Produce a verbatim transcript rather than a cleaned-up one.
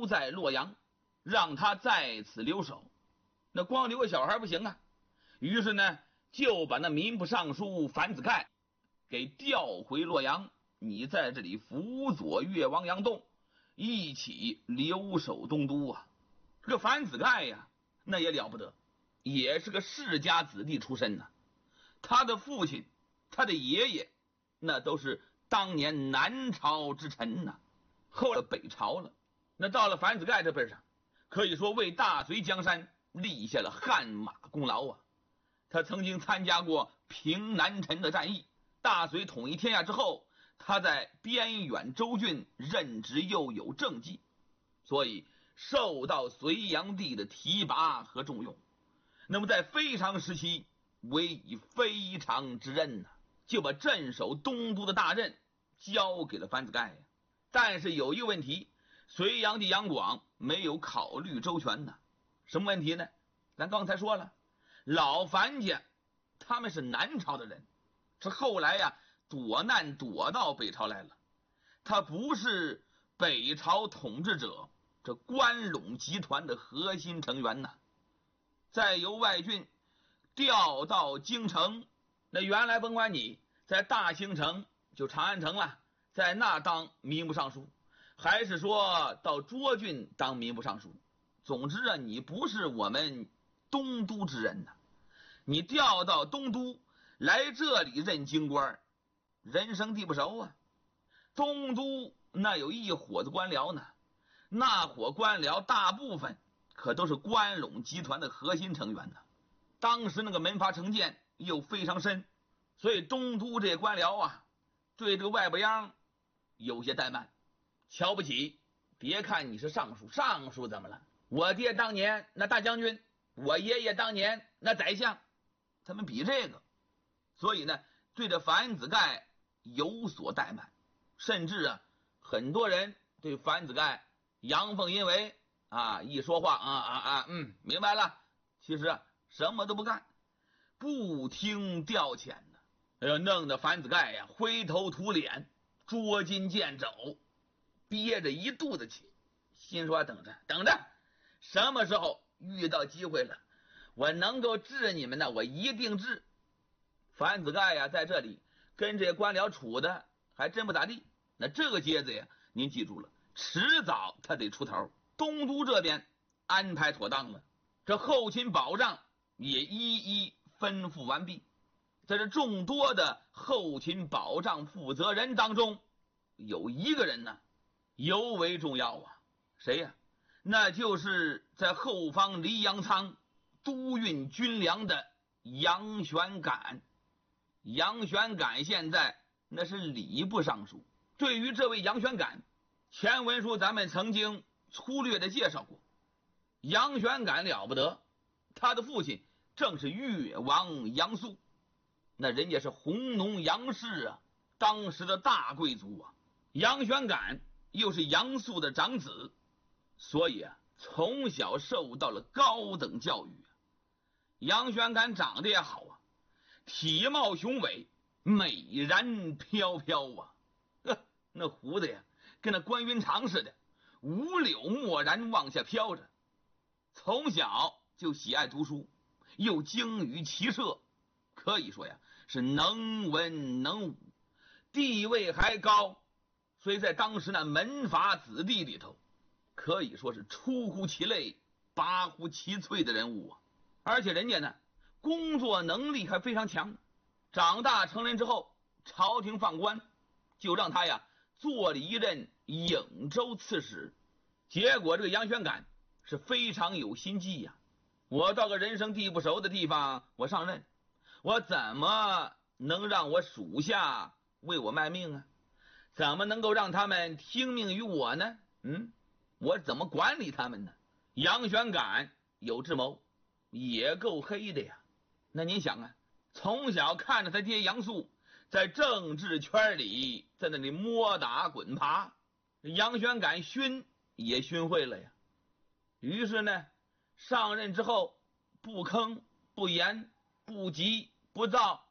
在洛阳，让他在此留守。那光留个小孩不行啊，于是呢就把那民部尚书樊子盖给调回洛阳，你在这里辅佐越王杨栋，一起留守东都啊。这个樊子盖呀，那也了不得，也是个世家子弟出身呐、啊。他的父亲，他的爷爷，那都是当年南朝之臣呐、啊。后来北朝了，那到了樊子盖这辈上，可以说为大隋江山立下了汗马功劳啊。他曾经参加过平南陈的战役，大隋统一天下之后，他在边远州郡任职又有政绩，所以受到隋炀帝的提拔和重用。那么在非常时期，委以非常之任呢、啊，就把镇守东都的大任交给了樊子盖呀。但是有一个问题，隋炀帝杨广没有考虑周全呢。什么问题呢？咱刚才说了，老樊家他们是南朝的人，是后来呀躲难躲到北朝来了，他不是北朝统治者这关陇集团的核心成员呐。再由外郡调到京城，那原来甭管你在大兴城就长安城了，在那当民部尚书，还是说到涿郡当民部尚书，总之啊，你不是我们东都之人呐。你调到东都来这里任京官，人生地不熟啊。东都那有一伙子官僚呢，那伙官僚大部分可都是关陇集团的核心成员呢。当时那个门阀成见又非常深，所以东都这官僚啊，对这个外边央有些怠慢，瞧不起。别看你是尚书，尚书怎么了？我爹当年那大将军，我爷爷当年那宰相，他们比这个。所以呢，对这樊子盖有所怠慢，甚至啊，很多人对樊子盖阳奉阴违啊，一说话啊啊啊，嗯，明白了，其实啊什么都不干，不听调遣呢。哎呦，弄得樊子盖呀灰头土脸，捉襟见肘，憋着一肚子气，心说等着等着，什么时候遇到机会了，我能够治你们呢，我一定治。樊子盖呀在这里跟这官僚处的还真不咋地，那这个节子呀您记住了，迟早他得出头。东都这边安排妥当了，这后勤保障也一一吩咐完毕。在这众多的后勤保障负责人当中，有一个人呢尤为重要啊。谁呀？那就是在后方黎阳仓督运军粮的杨玄感。杨玄感现在那是礼部尚书。对于这位杨玄感，前文书咱们曾经粗略的介绍过。杨玄感了不得，他的父亲正是越王杨素，那人家是弘农杨氏啊，当时的大贵族啊。杨玄感又是杨素的长子，所以啊从小受到了高等教育啊。杨玄感长得也好啊，体貌雄伟，美髯飘飘啊，呃，那胡子呀跟那关云长似的，五柳漠然往下飘着。从小就喜爱读书，又精于骑射，可以说呀是能文能武，地位还高，所以在当时那门阀子弟里头，可以说是出乎其类拔乎其萃的人物啊。而且人家呢工作能力还非常强，长大成人之后，朝廷放官，就让他呀做了一任颍州刺史。结果这个杨玄感是非常有心计呀、啊，我到个人生地不熟的地方，我上任，我怎么能让我属下为我卖命啊？怎么能够让他们听命于我呢？嗯，我怎么管理他们呢？杨玄感有智谋，也够黑的呀。那您想啊，从小看着他爹杨素在政治圈里在那里摸打滚爬，杨玄感熏也熏会了呀。于是呢，上任之后不吭不言不急不躁，